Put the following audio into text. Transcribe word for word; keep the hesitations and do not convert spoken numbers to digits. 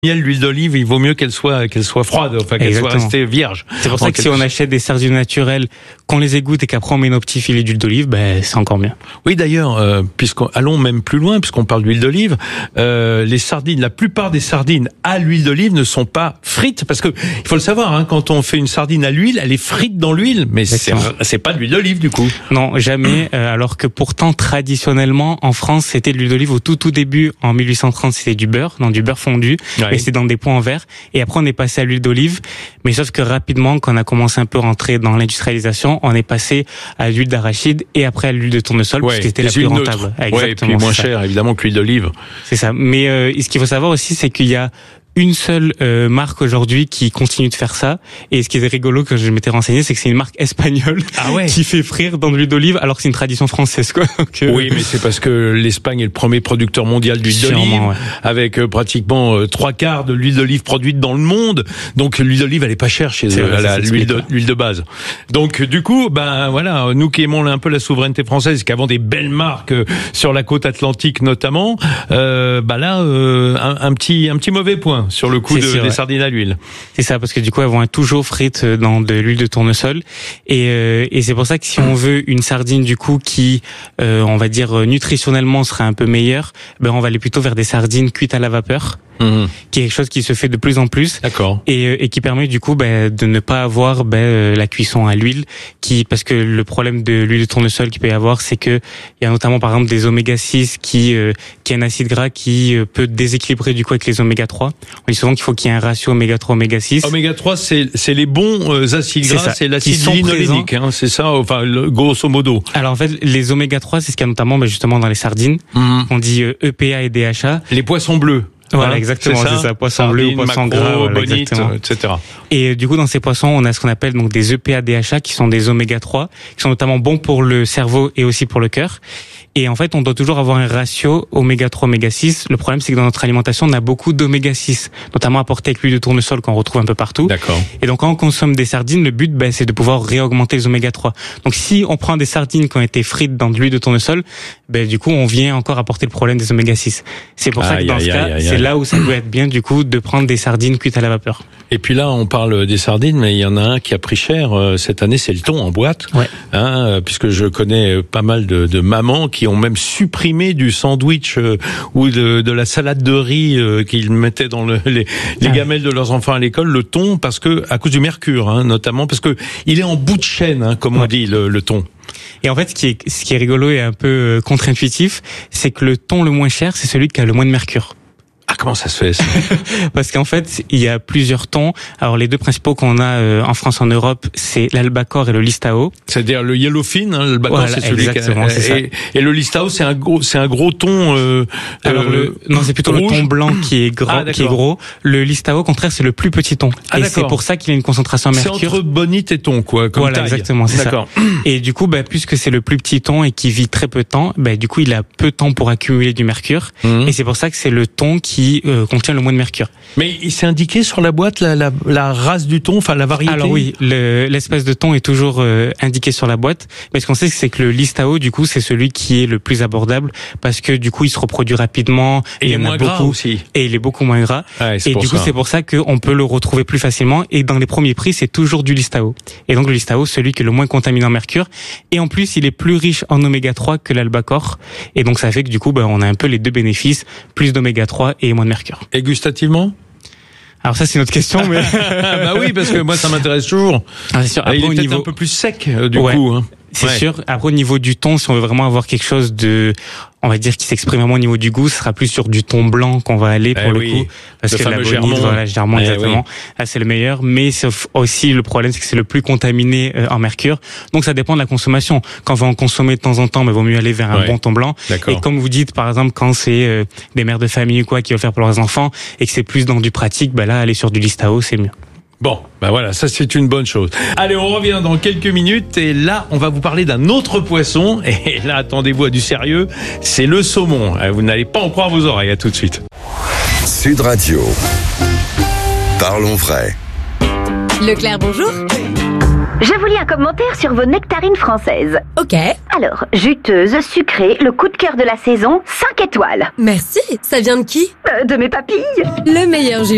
L'huile d'olive, il vaut mieux qu'elle soit qu'elle soit froide, enfin qu'elle Exactement. soit restée vierge. C'est pour ça que si on achète des sardines naturelles, qu'on les égoutte et qu'après on met nos petits filets d'huile d'olive, ben c'est encore mieux. Oui, d'ailleurs, euh, puisqu'on allons même plus loin, puisqu'on parle d'huile d'olive, euh, les sardines, la plupart des sardines à l'huile d'olive ne sont pas frites, parce que il faut le savoir, hein, quand on fait une sardine à l'huile, elle est frite dans l'huile, mais c'est, c'est pas de l'huile d'olive du coup. Non, jamais. euh, alors que pourtant traditionnellement en France, c'était de l'huile d'olive au tout tout début. En mille huit cent trente, c'était du beurre, non du beurre fondu, Ouais. et c'était dans des pots en verre. Et après, on est passé à l'huile d'olive. Mais sauf que rapidement, quand on a commencé un peu à rentrer dans l'industrialisation, on est passé à l'huile d'arachide et après à l'huile de tournesol, Ouais, parce que c'était les la plus huiles rentable. neutres. Exactement. Ouais, et puis moins c'est ça. cher évidemment que l'huile d'olive. C'est ça. Mais euh, ce qu'il faut savoir aussi, c'est qu'il y a une seule euh, marque aujourd'hui qui continue de faire ça. Et ce qui est rigolo que je m'étais renseigné, c'est que c'est une marque espagnole Ah ouais. qui fait frire dans de l'huile d'olive, alors que c'est une tradition française, quoi. Donc, euh, Oui, mais c'est parce que l'Espagne est le premier producteur mondial d'huile Sûrement, d'olive, ouais. avec euh, pratiquement euh, trois quarts de l'huile d'olive produite dans le monde. Donc l'huile d'olive, elle est pas chère chez C'est eux, vrai, elle ça a s'explique, l'huile de, ouais. l'huile de base. Donc du coup, ben voilà, nous qui aimons un peu la souveraineté française, qui avons des belles marques euh, sur la côte atlantique notamment, euh, bah là, euh, un, un petit, un petit mauvais point sur le coup C'est de, sûr, des ouais. sardines à l'huile. C'est ça, parce que du coup, elles vont être toujours frites dans de l'huile de tournesol. Et, euh, et c'est pour ça que si on veut une sardine, du coup, qui, euh, on va dire, nutritionnellement serait un peu meilleure, ben on va aller plutôt vers des sardines cuites à la vapeur, Mmh. qui est quelque chose qui se fait de plus en plus. D'accord. Et, euh, et qui permet du coup ben, de ne pas avoir ben, euh, la cuisson à l'huile, qui parce que le problème de l'huile de tournesol qu'il peut y avoir, c'est que il y a notamment par exemple des oméga six qui euh, qui est un acide gras qui euh, peut déséquilibrer du coup avec les oméga trois. On dit souvent qu'il faut qu'il y ait un ratio oméga trois oméga six. Oméga trois, c'est, c'est les bons euh, acides C'est gras, ça, c'est qui l'acide sont linolénique, hein, c'est ça, enfin le, grosso modo. Alors en fait, les oméga trois, c'est ce qu'il y a notamment ben, justement dans les sardines. Mmh. On dit euh, E P A et D H A. Les poissons bleus. Voilà, Hein, exactement, c'est ça, poisson bleu ou poisson maquereau, gras, voilà, bonite, exactement. et cetera. Et euh, du coup, dans ces poissons, on a ce qu'on appelle donc des E P A D H A, qui sont des oméga trois, qui sont notamment bons pour le cerveau et aussi pour le cœur. Et en fait, on doit toujours avoir un ratio oméga trois oméga six. Le problème, c'est que dans notre alimentation, on a beaucoup d'oméga six, notamment apporté avec l'huile de tournesol qu'on retrouve un peu partout. D'accord. Et donc, quand on consomme des sardines, le but, ben, c'est de pouvoir réaugmenter les oméga trois. Donc, si on prend des sardines qui ont été frites dans de l'huile de tournesol, ben, du coup, on vient encore apporter le problème des oméga six. C'est pour ça Aïe, que dans aïe, ce aïe, cas, aïe, c'est aïe. là où ça doit être bien, du coup, de prendre des sardines cuites à la vapeur. Et puis là, on parle des sardines, mais il y en a un qui a pris cher euh, cette année, c'est le thon en boîte. Ouais. Hein, euh, puisque je connais euh, pas mal de, de mamans qui ont même supprimé du sandwich euh, ou de, de la salade de riz euh, qu'ils mettaient dans le, les, les Ah. gamelles de leurs enfants à l'école, le thon, parce que à cause du mercure, hein, notamment, parce que il est en bout de chaîne, hein, comme on Ouais. dit, le, le thon. Et en fait, ce qui est, ce qui est rigolo et un peu euh, contre-intuitif, c'est que le thon le moins cher, c'est celui qui a le moins de mercure. Ah, comment ça se fait ça? Parce qu'en fait, il y a plusieurs thons. Alors, les deux principaux qu'on a euh, en France, en Europe, c'est l'albacore et le listao. C'est-à-dire le yellowfin, hein, le bacon, Voilà, c'est celui exactement, qui a, c'est ça. et, et le listao, c'est un gros, c'est un gros thon. Euh, Alors, euh, le, non, c'est plutôt rouge. le thon blanc qui est grand, Ah, qui est d'accord. gros. Le listao, au contraire, c'est le plus petit thon. Ah, et d'accord. c'est pour ça qu'il a une concentration en C'est mercure. entre bonite et thon, quoi, comme Voilà, taille. exactement, c'est ça. D'accord. Et du coup, bah, puisque c'est le plus petit thon et qui vit très peu de temps, bah, du coup, il a peu de temps pour accumuler du mercure. Mhm. Et c'est pour ça que c'est le thon qui euh, contient le moins de mercure. Mais il s'est indiqué sur la boîte la, la, la race du thon, enfin la variété. Alors oui, le, l'espèce de thon est toujours euh, indiqué sur la boîte. Mais ce qu'on sait, c'est que le listao, du coup, c'est celui qui est le plus abordable parce que du coup, il se reproduit rapidement. Et il est y en a moins gras beaucoup, aussi. et il est beaucoup moins gras. Ouais, c'est Et pour du coup, ça. c'est pour ça qu'on peut le retrouver plus facilement. Et dans les premiers prix, c'est toujours du listao. Et donc le listao, celui qui est le moins contaminé en mercure. Et en plus, il est plus riche en oméga trois que l'albacore. Et donc ça fait que du coup, bah, on a un peu les deux bénéfices, plus d'oméga trois et moins de mercure. Et gustativement? Alors ça, c'est une autre question, mais Ah bah oui, parce que moi ça m'intéresse toujours. Ah, c'est sûr. Ah, Après, il est au peut-être niveau... un peu plus sec euh, du Ouais. coup. Hein. C'est Ouais. sûr. Après, au niveau du thon, si on veut vraiment avoir quelque chose de, on va dire, qui s'exprime vraiment au niveau du goût, ce sera plus sur du thon blanc qu'on va aller pour Eh le oui. coup. Parce Le que la fameux bonite, Germont. voilà, Germont, Eh exactement. Là, c'est le meilleur. Mais sauf aussi, le problème, c'est que c'est le plus contaminé euh, en mercure. Donc, ça dépend de la consommation. Quand on va en consommer de temps en temps, mais vaut mieux aller vers un Ouais. bon thon blanc. D'accord. Et comme vous dites, par exemple, quand c'est euh, des mères de famille ou quoi qui veulent faire pour leurs enfants et que c'est plus dans du pratique, bah là, aller sur du listao, c'est mieux. Bon, ben voilà, ça c'est une bonne chose. Allez, on revient dans quelques minutes et là, on va vous parler d'un autre poisson. Et là, attendez-vous à du sérieux, c'est le saumon. Vous n'allez pas en croire vos oreilles, à tout de suite. Sud Radio. Parlons vrai. Leclerc, bonjour. Je vous lis un commentaire sur vos nectarines françaises. Ok, Alors, juteuse, sucrée, le coup de cœur de la saison, cinq étoiles. merci. Ça vient de qui? Euh, de mes papilles. Le meilleur jus.